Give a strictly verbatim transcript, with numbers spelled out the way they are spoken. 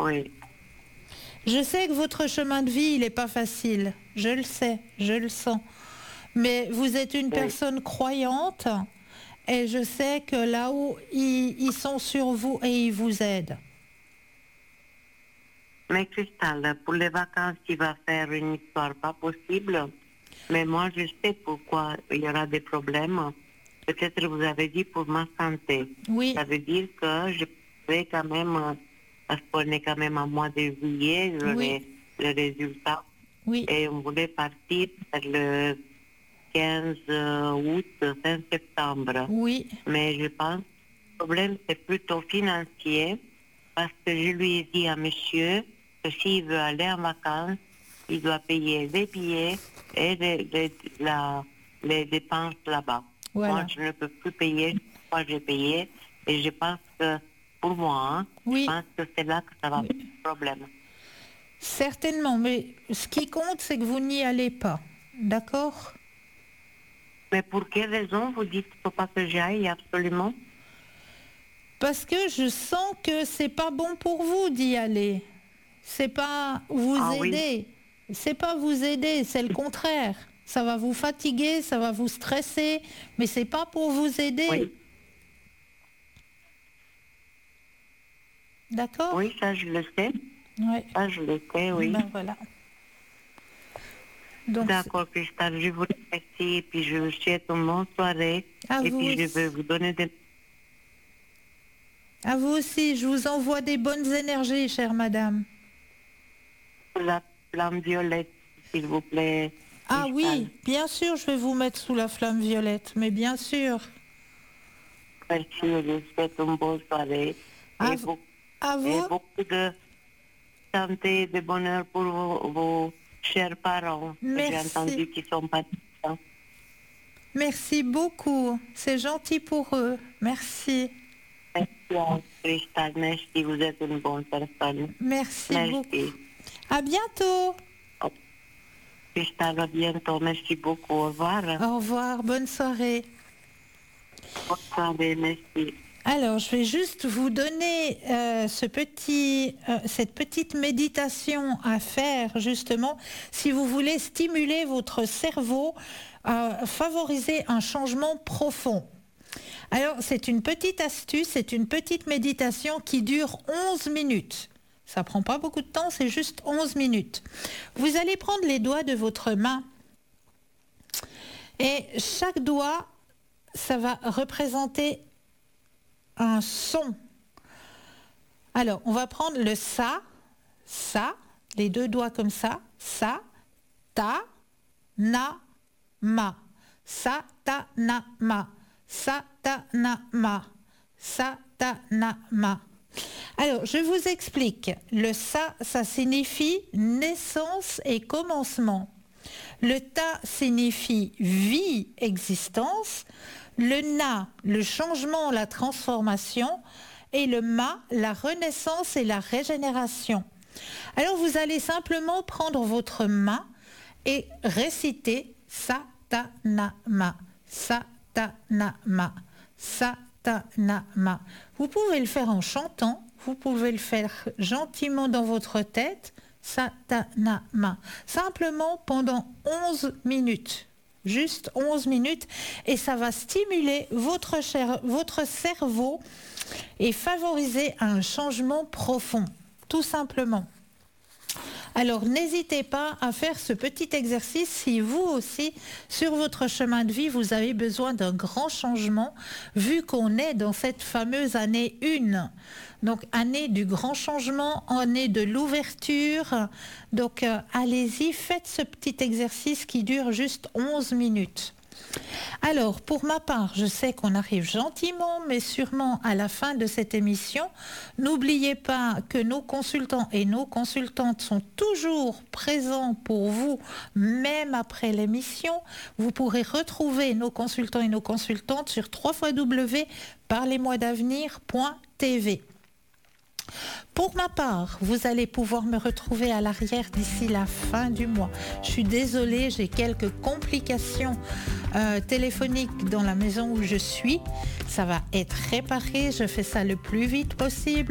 Oui. Je sais que votre chemin de vie, il n'est pas facile. Je le sais, je le sens. Mais vous êtes une Oui. personne croyante et je sais que là-haut, ils, ils sont sur vous et ils vous aident. Mais Cristal, pour les vacances, il va faire une histoire pas possible. Mais moi, je sais pourquoi il y aura des problèmes. Peut-être vous avez dit pour ma santé. Oui. Ça veut dire que je vais quand même, parce qu'on est quand même en mois de juillet, Oui. le, le résultat. Oui. Et on voulait partir le quinze août, fin septembre. Oui. Mais je pense que le problème, c'est plutôt financier, parce que je lui ai dit à monsieur que s'il veut aller en vacances, il doit payer les billets et les, les, la, les dépenses là-bas. Voilà. Moi, je ne peux plus payer, moi j'ai payé, et je pense que, pour moi, hein, Oui. je pense que c'est là que ça va Oui. poser problème. Certainement, mais ce qui compte, c'est que vous n'y allez pas. D'accord ? Mais pour quelle raison vous dites qu'il ne faut pas que j'aille absolument? Parce que je sens que c'est pas bon pour vous d'y aller. C'est pas vous Ah oui. aider. C'est pas vous aider, c'est le contraire. Ça va vous fatiguer, ça va vous stresser, mais c'est pas pour vous aider. Oui. D'accord ? Oui, ça je le sais. Ouais. Ça je le sais, oui. Ben voilà. Donc, D'accord, Cristal, je vous remercie et puis je vous souhaite une bonne soirée. à Et vous puis je aussi. vais vous donner des... À vous aussi, je vous envoie des bonnes énergies, chère madame. la flamme violette, s'il vous plaît. Ah Cristal. oui, bien sûr, je vais vous mettre sous la flamme violette, mais bien sûr. Merci, je vous souhaite une bonne soirée. À, Et, vous- beaucoup, à et vous. beaucoup de santé et de bonheur pour vos, vos chers parents. J'ai Merci. entendu qu'ils sont pas contents. Merci beaucoup. C'est gentil pour eux. Merci. Merci, Cristal. Merci, vous êtes une bonne personne. Merci Merci. beaucoup. À bientôt. Cristal, à bientôt. Merci beaucoup. Au revoir. Au revoir. Bonne soirée. Bonne soirée. Merci. Alors, je vais juste vous donner euh, ce petit, euh, cette petite méditation à faire, justement, si vous voulez stimuler votre cerveau, à favoriser un changement profond. Alors, c'est une petite astuce, c'est une petite méditation qui dure onze minutes. Ça prend pas beaucoup de temps, c'est juste onze minutes. Vous allez prendre les doigts de votre main et chaque doigt, ça va représenter un son. Alors, on va prendre le sa, sa, les deux doigts comme ça, sa, ta, na, ma, sa, ta, na, ma, sa, ta, na, ma, sa, ta, na, ma. Alors, je vous explique. Le sa, ça signifie naissance et commencement. Le ta signifie vie, existence. Le na, le changement, la transformation. Et le ma, la renaissance et la régénération. Alors, vous allez simplement prendre votre main et réciter sa, ta, na, ma, sa, ta, na, ma, sa, ta, na, ma. Vous pouvez le faire en chantant, vous pouvez le faire gentiment dans votre tête, sa, ta, na, ma. Simplement pendant onze minutes. Juste onze minutes. Et ça va stimuler votre, cher, votre cerveau et favoriser un changement profond. Tout simplement. Alors n'hésitez pas à faire ce petit exercice si vous aussi, sur votre chemin de vie, vous avez besoin d'un grand changement, vu qu'on est dans cette fameuse année un. Donc année du grand changement, année de l'ouverture. Donc euh, allez-y, faites ce petit exercice qui dure juste onze minutes. Alors, pour ma part, je sais qu'on arrive gentiment, mais sûrement à la fin de cette émission. N'oubliez pas que nos consultants et nos consultantes sont toujours présents pour vous, même après l'émission. Vous pourrez retrouver nos consultants et nos consultantes sur w w w point parlez moi d'avenir point t v. Pour ma part, vous allez pouvoir me retrouver à l'arrière d'ici la fin du mois. Je suis désolée, j'ai quelques complications euh, téléphoniques dans la maison où je suis. Ça va être réparé, je fais ça le plus vite possible.